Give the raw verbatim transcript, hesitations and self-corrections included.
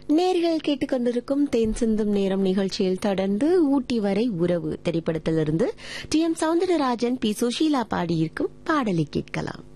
நேர்கள் கேட்டுக்கொண்டிருக்கும் தேன் சிந்தும் நேரம் நிகழ்ச்சியில் தொடர்ந்து ஊட்டி வரை உறவு திரைப்படத்திலிருந்து D M Soundararajan B Sushila பாடியிருக்கும் பாடலை கேட்கலாம்.